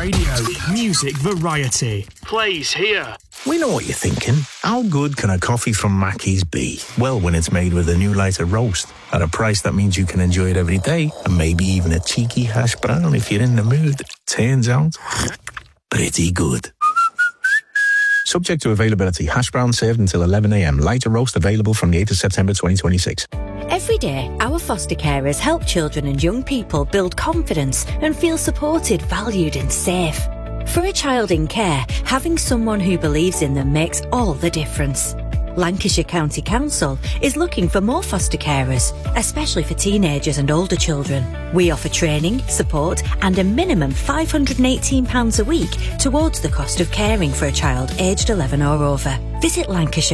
Radio. Music variety. Plays here. We know what you're thinking. How good can a coffee from Mackey's be? Well, when it's made with a new lighter roast at a price that means you can enjoy it every day, and maybe even a cheeky hash brown if you're in the mood. Turns out, pretty good. Subject to availability. Hash brown served until 11 a.m. Lighter roast available from the 8th of September 2026. Every day, our foster carers help children and young people build confidence and feel supported, valued and safe. For a child in care, having someone who believes in them makes all the difference. Lancashire County Council is looking for more foster carers, especially for teenagers and older children. We offer training, support and a minimum £518 a week towards the cost of caring for a child aged 11 or over. Visit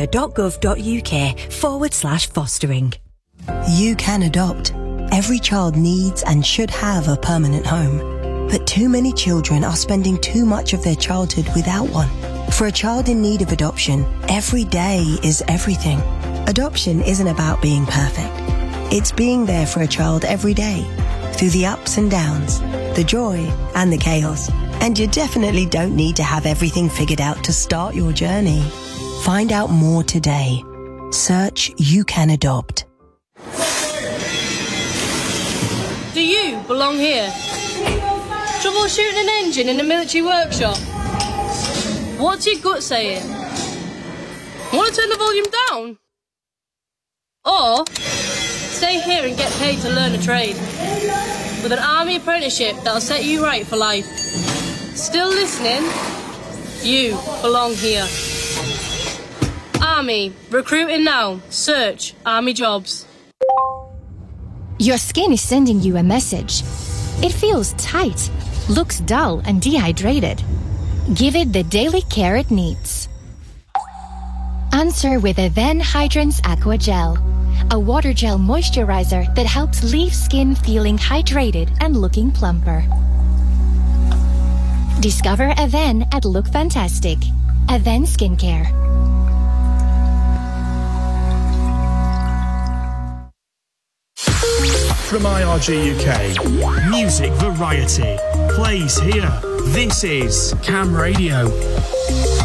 lancashire.gov.uk/fostering. You can adopt. Every child needs and should have a permanent home. But too many children are spending too much of their childhood without one. For a child in need of adoption, every day is everything. Adoption isn't about being perfect. It's being there for a child every day, through the ups and downs, the joy and the chaos. And you definitely don't need to have everything figured out to start your journey. Find out more today. Search You Can Adopt. Do you belong here? Troubleshooting an engine in a military workshop? What's your gut saying? Want to turn the volume down? Or stay here and get paid to learn a trade with an army apprenticeship that'll set you right for life. Still listening? You belong here. Army, recruiting now. Search Army jobs. Your skin is sending you a message. It feels tight, looks dull and dehydrated. Give it the daily care it needs. Answer with Aven Hydrance Aqua Gel, a water gel moisturizer that helps leave skin feeling hydrated and looking plumper. Discover Aven at Look Fantastic. Aven Skincare. From IRG UK. Music variety. Plays here. This is Cam Radio.